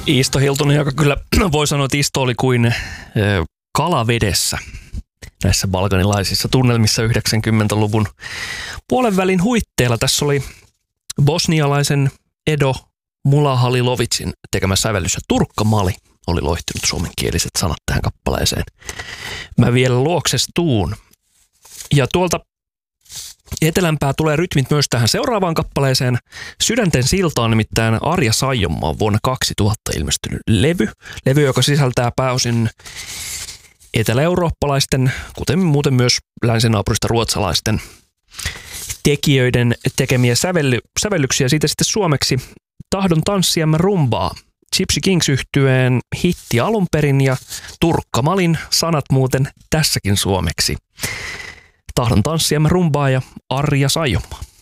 Isto Hiltunen, joka kyllä voi sanoa, että Isto oli kuin kalavedessä näissä balkanilaisissa tunnelmissa 90-luvun puolen välin huitteilla. Tässä oli bosnialaisen Edo Mulahalilovicin tekemä sävellys ja Turkka-Mali oli loihtinut suomenkieliset sanat tähän kappaleeseen. Mä vielä luokses tuun. Ja tuolta etelämpää tulee rytmit myös tähän seuraavaan kappaleeseen. Sydänten silta on nimittäin Arja Saijonmaan vuonna 2000 ilmestynyt levy, joka sisältää pääosin etelä-eurooppalaisten, kuten muuten myös länsinaapurista ruotsalaisten tekijöiden tekemiä sävellyksiä. Siitä sitten suomeksi Tahdon tanssia mä rumbaa. Gypsy Kings -yhtyeen hitti alun perin ja Turkka-Malin sanat muuten tässäkin suomeksi. Tahdon tanssia mä rumbaa ja Arja Saijonmaa.